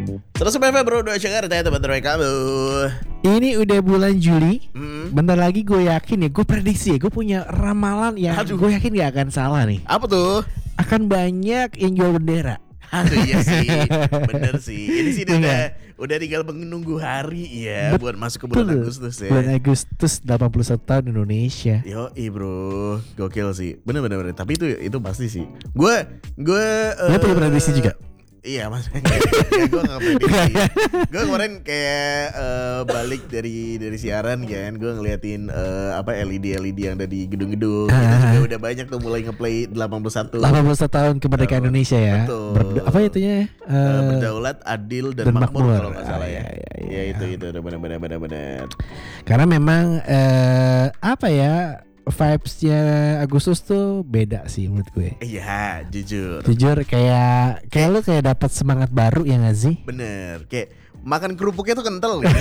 Terus PV bro, doa Jakarta ya teman-teman kamu. Ini udah bulan Juli. Bentar lagi gue yakin ya, gue prediksi ya, gue punya ramalan yang gue yakin gak akan salah nih. Apa tuh? Akan banyak yang jual bendera. Aduh iya sih, bener sih. Ini sih udah tinggal menunggu hari ya buat masuk ke bulan Agustus ya. Bulan Agustus 81 tahun Indonesia. Yoi bro, gokil sih. Bener. Tapi itu pasti sih. Gue punya prediksi juga. Iya mas, gue nggak prediksi. Gue kemarin kayak balik dari siaran kan, gue ngeliatin LED yang ada di gedung-gedung. Kita juga udah banyak tuh mulai ngeplay 81 tahun kemerdekaan Indonesia ya. Betul. Apa itunya? Berdaulat, adil dan makmur kalau nggak salah ya. Ya itu udah benar. Karena memang apa ya? Vibes-nya Agustus tuh beda sih menurut gue. Iya, jujur kayak lu kayak dapat semangat baru ya nggak sih? Bener, kayak makan kerupuknya tuh kental gitu.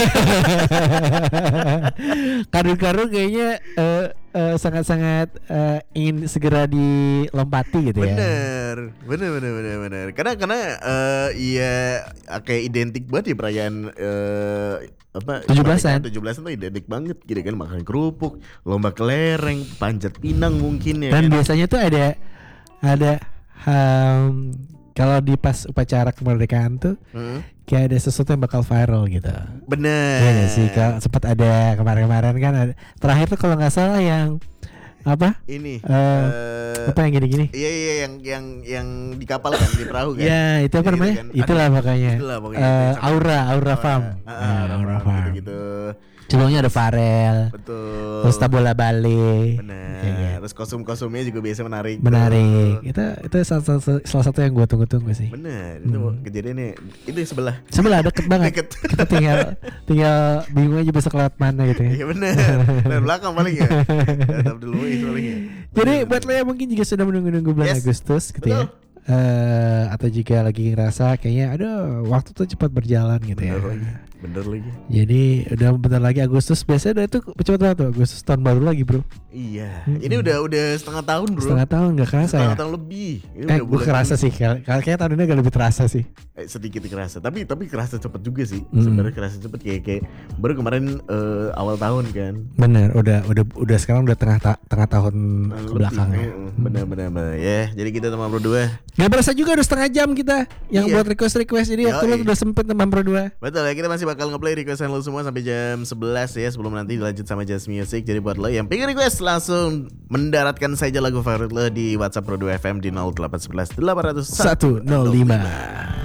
Kado-kado kayaknya sangat-sangat ingin segera dilompati gitu ya. Bener. Karena iya kayak identik banget ya perayaan 17-an tuh identik banget gitu kan, makan kerupuk, lomba kelereng, panjat pinang mungkin ya. Dan kan? biasanya tuh ada kalau di pas upacara kemerdekaan tuh kayak ada sesuatu yang bakal viral gitu. Bener. Iya sih, kalau sempat ada kemarin kan ada, terakhir tuh kalau nggak salah yang apa? Ini apa yang gini-gini? Iya yang di kapal kan, di perahu kan. Ya itu apa namanya? Kan? Itulah makanya. Aura Farm. Aura Farm gitu. Sebelumnya ada Farel. Betul. Terus Tabola Bale. Benar. Ya. Terus kostum-kostumnya juga biasa menarik. Itu salah satu yang gue tunggu-tunggu sih. Benar. Itu kejadiannya itu di sebelah deket banget. Kita tinggal bingung aja besok lewat mana gitu ya. Iya benar. Dari belakang paling ya. Tetap dulu paling ya. Jadi buat lo yang mungkin juga sudah menunggu-nunggu bulan Agustus gitu ya. Atau juga lagi ngerasa kayaknya aduh waktu tuh cepat berjalan gitu ya. Bener lagi. Jadi udah bentar lagi Agustus, biasanya udah itu cepat banget tuh Agustus tahun baru lagi bro. Iya. Ini udah setengah tahun bro. Setengah tahun gak kerasa setengah ya. tahun lebih. Gue kerasa sih. Kayaknya tahun ini agak lebih terasa sih. Sedikit kerasa. Tapi kerasa cepet juga sih. Sebenarnya kerasa cepet kayak baru kemarin awal tahun kan. Bener. Udah sekarang udah tengah tahun kebelakang. Bener ya. Jadi kita teman berdua. Gak berasa juga udah setengah jam kita yang buat request ini. Waktu lu udah sempet teman berdua. Betul ya, kita masih bakal ngeplay requestan lo semua sampai jam 11 ya, sebelum nanti dilanjut sama Just Music. Jadi buat lo yang pengen request, langsung mendaratkan saja lagu favorit lo di WhatsApp Pro 2 FM di 0811 800 105.